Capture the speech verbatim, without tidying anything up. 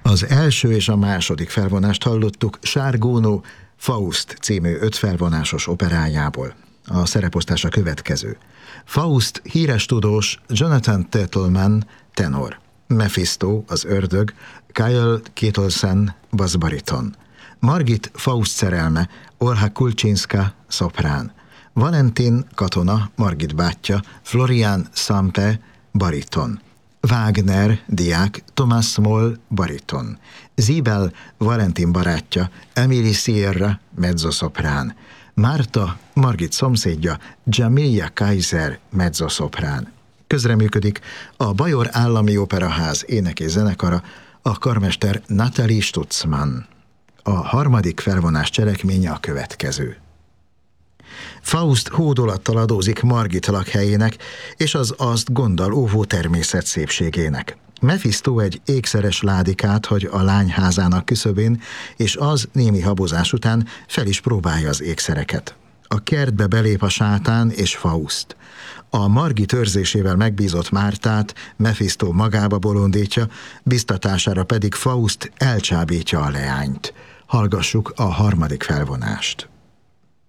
Az első és a második felvonást hallottuk Sárgónó Faust című öt felvonásos operájából. A szereposztás a következő. Faust híres tudós Jonathan Tettleman tenor, Mephisto az ördög, Kyle Kittelsen basszbariton, Margit Faust szerelme, Olha Kulczynska szoprán, Valentin katona, Margit bátyja, Florian Sampe bariton, Wagner diák, Thomas Moll bariton, Zibel Valentin barátja, Emily Sierra mezzoszoprán, Márta Margit szomszédja, Jamilia Kaiser mezzoszoprán. Közreműködik a Bajor Állami Operaház éneki zenekara, a karmester Nathalie Stutzmann. A harmadik felvonás cselekménye a következő. Faust hódolattal adózik Margit lakhelyének és az azt gonddal óvó természet szépségének. Mephisto egy ékszeres ládikát hagy a lány házának küszöbén, és az némi habozás után fel is próbálja az ékszereket. A kertbe belép a sátán és Faust. A Margit őrzésével megbízott Mártát Mephisto magába bolondítja, biztatására pedig Faust elcsábítja a leányt. Hallgassuk a harmadik felvonást.